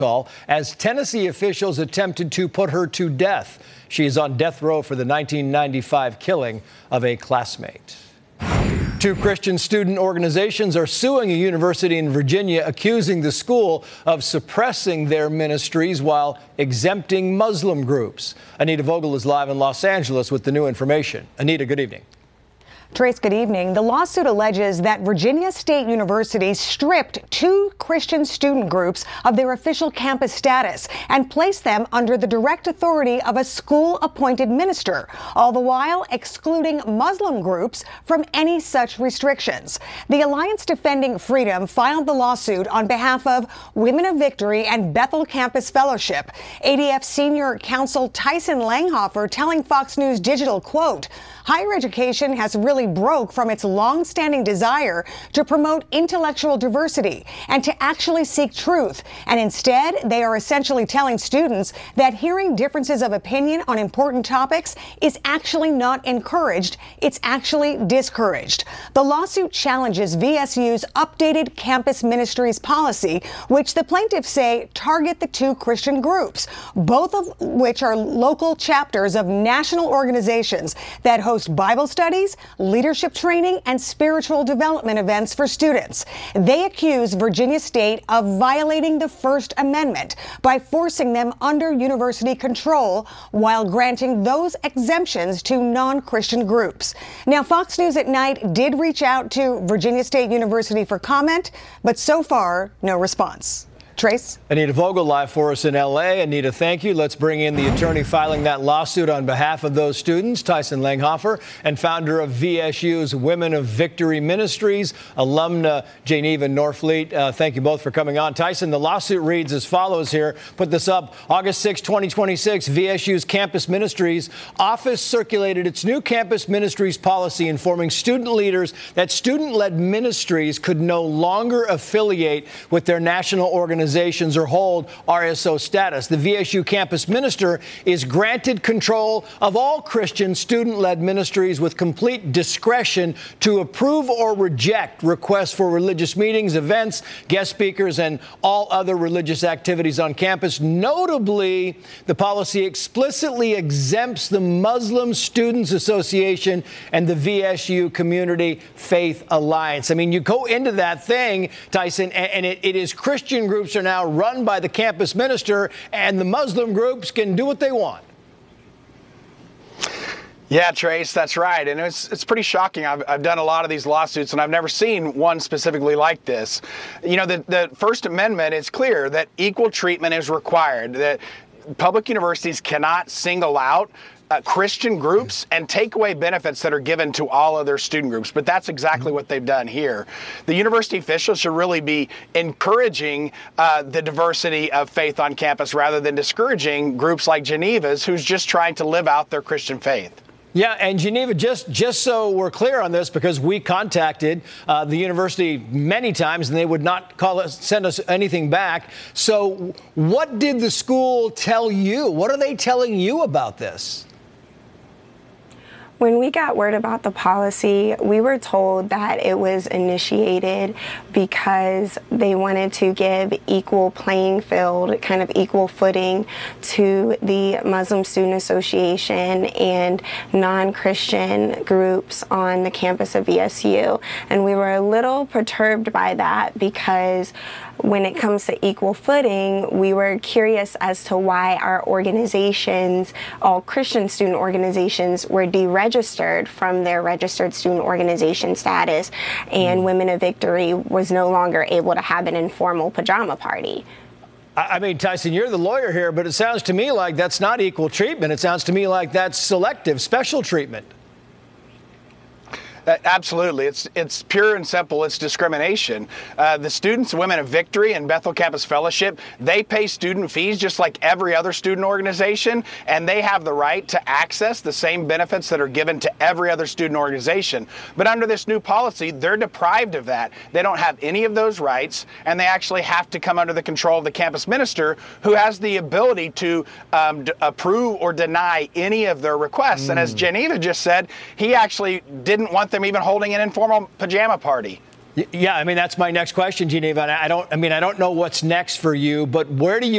call as Tennessee officials attempted to put her to death. She is on death row for the 1995 killing of a classmate. Two Christian student organizations are suing a university in Virginia, accusing the school of suppressing their ministries while exempting Muslim groups. Anita Vogel is live in Los Angeles with the new information. Anita, good evening. Trace, good evening. The lawsuit alleges that Virginia State University stripped two Christian student groups of their official campus status and placed them under the direct authority of a school-appointed minister, all the while excluding Muslim groups from any such restrictions. The Alliance Defending Freedom filed the lawsuit on behalf of Women of Victory and Bethel Campus Fellowship. ADF senior counsel Tyson Langhofer telling Fox News Digital, quote, "Higher education has really broke from its long-standing desire to promote intellectual diversity and to actually seek truth. And instead, they are essentially telling students that hearing differences of opinion on important topics is actually not encouraged. It's actually discouraged." The lawsuit challenges VSU's updated campus ministries policy, which the plaintiffs say target the two Christian groups, both of which are local chapters of national organizations that host Bible studies, leadership training, and spiritual development events for students. They accuse Virginia State of violating the First Amendment by forcing them under university control while granting those exemptions to non-Christian groups. Now, Fox News at Night did reach out to Virginia State University for comment, but so far, no response. Trace? Anita Vogel live for us in L.A. Anita, thank you. Let's bring in the attorney filing that lawsuit on behalf of those students, Tyson Langhofer, and founder of VSU's Women of Victory Ministries, alumna Geneva Norfleet. Thank you both for coming on. Tyson, the lawsuit reads as follows here. Put this up. August 6, 2026, VSU's Campus Ministries office circulated its new campus ministries policy informing student leaders that student-led ministries could no longer affiliate with their national organizations or hold RSO status. The VSU campus minister is granted control of all Christian student-led ministries with complete discretion to approve or reject requests for religious meetings, events, guest speakers, and all other religious activities on campus. Notably, the policy explicitly exempts the Muslim Students Association and the VSU Community Faith Alliance. I mean, you go into that thing, Tyson, and it is Christian groups are now run by the campus minister, and the Muslim groups can do what they want. Yeah, Trace, that's right. And it's pretty shocking. I've done a lot of these lawsuits, and I've never seen one specifically like this. You know, the First Amendment is clear that equal treatment is required, that public universities cannot single out Christian groups and take away benefits that are given to all other student groups. But that's exactly what they've done here. The university officials should really be encouraging the diversity of faith on campus rather than discouraging groups like Geneva's, who's just trying to live out their Christian faith. Yeah, and Geneva, just so we're clear on this, because we contacted the university many times and they would not send us anything back. So what did the school tell you? What are they telling you about this? When we got word about the policy, we were told that it was initiated because they wanted to give equal playing field, kind of equal footing to the Muslim Student Association and non-Christian groups on the campus of VSU. And we were a little perturbed by that because when it comes to equal footing, we were curious as to why our organizations, all Christian student organizations, were deregistered from their registered student organization status, and Women of Victory was no longer able to have an informal pajama party. I mean, Tyson, you're the lawyer here, but it sounds to me like that's not equal treatment. It sounds to me like that's selective, special treatment. Absolutely. It's pure and simple. It's discrimination. The students, Women of Victory and Bethel Campus Fellowship, they pay student fees just like every other student organization, and they have the right to access the same benefits that are given to every other student organization. But under this new policy, they're deprived of that. They don't have any of those rights, and they actually have to come under the control of the campus minister, who has the ability to approve or deny any of their requests. And as Geneva just said, he actually didn't want them even holding an informal pajama party. Yeah, I mean, that's my next question, Geneva. I don't know what's next for you, but where do you